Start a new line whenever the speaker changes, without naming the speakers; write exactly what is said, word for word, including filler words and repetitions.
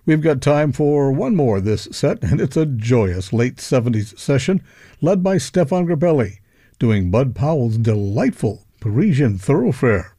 We've got time for one more this set, and it's a joyous late seventies session led by Stefan Grappelli, doing Bud Powell's delightful Parisian Thoroughfare.